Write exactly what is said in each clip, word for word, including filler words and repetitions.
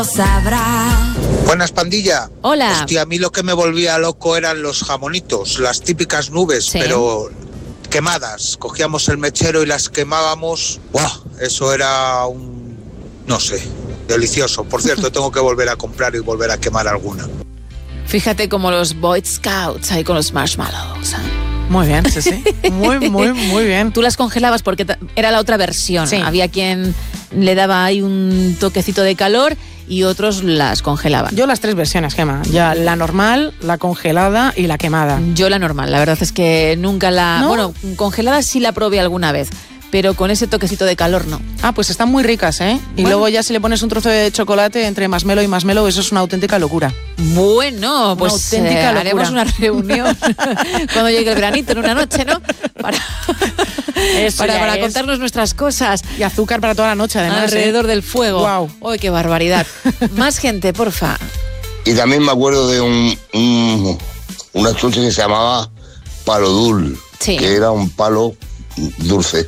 sabrá. Buenas, pandilla. Hola. Hostia, a mí lo que me volvía loco eran los jamonitos, las típicas nubes, sí. pero quemadas. Cogíamos el mechero y las quemábamos. ¡Buah! Eso era un... no sé, delicioso. Por cierto, tengo que volver a comprar y volver a quemar alguna. Fíjate como los Boy Scouts ahí con los marshmallows. Muy bien, sí, sí. Muy, muy, muy bien. Tú las congelabas porque era la otra versión. Sí. Había quien le daba ahí un toquecito de calor y otros las congelaban. Yo las tres versiones, Gemma. Ya la normal, la congelada y la quemada. Yo la normal. La verdad es que nunca la... ¿No? Bueno, congelada sí la probé alguna vez, pero con ese toquecito de calor no. Ah, pues están muy ricas, ¿eh? Y bueno. luego ya si le pones un trozo de chocolate entre marshmallow y marshmallow, eso es una auténtica locura. Bueno, pues auténtica eh, locura. haremos una reunión cuando llegue el veranito en una noche, ¿no? Para, Eso para, ya para es. contarnos nuestras cosas. Y azúcar para toda la noche, además. Alrededor ¿eh? del fuego. Guau. ¡Uy, qué barbaridad! Más gente, porfa. Y también me acuerdo de un, un una chuche que se llamaba palo dul, Sí. que era un palo dulce.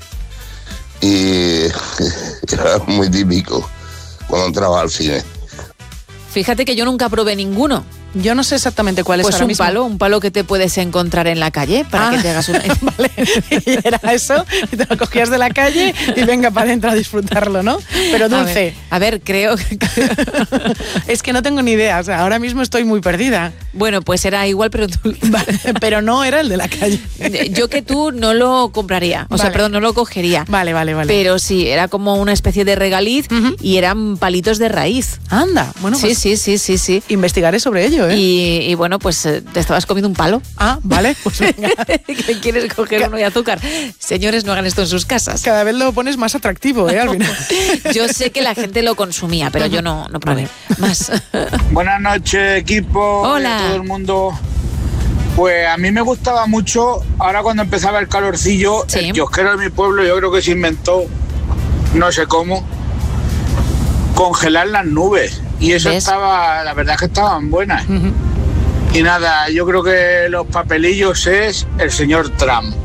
Y era muy típico cuando entraba al cine. Fíjate que yo nunca probé ninguno. Yo no sé exactamente cuál es Pues ahora un mismo. palo, un palo que te puedes encontrar en la calle para Ah, que te hagas una... Vale, y era eso, y te lo cogías de la calle y venga para adentro a disfrutarlo, ¿no? Pero A dulce. ver, a ver, creo que... Es que no tengo ni idea, o sea, ahora mismo estoy muy perdida. Bueno, pues era igual, pero dulce. Vale, pero no era el de la calle. Yo que tú no lo compraría, o sea, Vale. perdón, no lo cogería. Vale, vale, vale. Pero sí, era como una especie de regaliz Ujú. y eran palitos de raíz. Anda, bueno, Sí, pues sí, sí, sí, sí. investigaré sobre ello, ¿eh? Y, y bueno, pues eh, te estabas comiendo un palo. Ah, vale, pues venga. ¿Que ¿Quieres coger uno de azúcar? Señores, no hagan esto en sus casas. Cada vez lo pones más atractivo, ¿eh? Al final. Yo sé que la gente lo consumía, pero yo no, no probé. Más. Buenas noches, equipo. Hola. Y a todo el mundo. Pues a mí me gustaba mucho, ahora cuando empezaba el calorcillo, Sí. el kiosquero de mi pueblo, yo creo que se inventó, no sé cómo, congelar las nubes. Y eso ¿Ves? estaba, la verdad es que estaban buenas. Ujú. Y nada, yo creo que los papelillos es el señor Trump.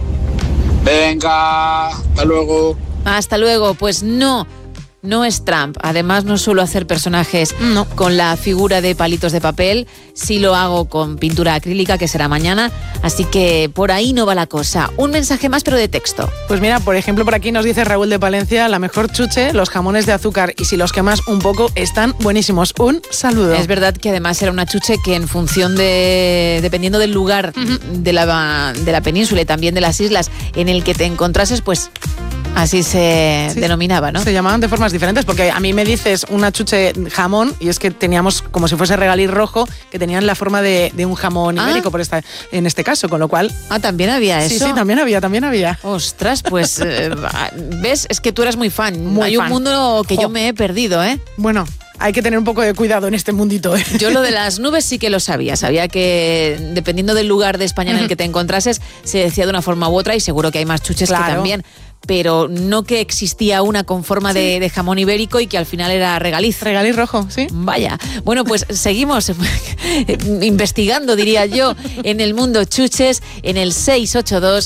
Venga, hasta luego. Hasta luego. Pues no, no es Trump. Además, no suelo hacer personajes No. con la figura de palitos de papel. Sí lo hago con pintura acrílica, que será mañana. Así que por ahí no va la cosa. Un mensaje más, pero de texto. Pues mira, por ejemplo, por aquí nos dice Raúl de Palencia, la mejor chuche, los jamones de azúcar, y si los quemas un poco, están buenísimos. Un saludo. Es verdad que además era una chuche que en función de, dependiendo del lugar de, la, de la península y también de las islas en el que te encontrases, pues así se Sí, denominaba, ¿no? Se llamaban de formas diferentes, porque a mí me dices una chuche jamón y es que teníamos como si fuese regaliz rojo, que tenían la forma de, de un jamón Ah. ibérico por esta, en este caso, con lo cual... Ah, también había eso. Sí, sí, también había, también había. Ostras, pues, eh, ¿ves? Es que tú eras muy fan. Muy Hay fan. un mundo que Jo. yo me he perdido, ¿eh? Bueno, hay que tener un poco de cuidado en este mundito, ¿eh? Yo lo de las nubes sí que lo sabía. Sabía que dependiendo del lugar de España en el que te encontrases, se decía de una forma u otra y seguro que hay más chuches Claro. que también. Pero no que existía una con forma de, de jamón ibérico y que al final era regaliz. Regaliz rojo, ¿sí? Vaya. Bueno, pues seguimos investigando, diría yo, en el mundo chuches en el seis ocho dos,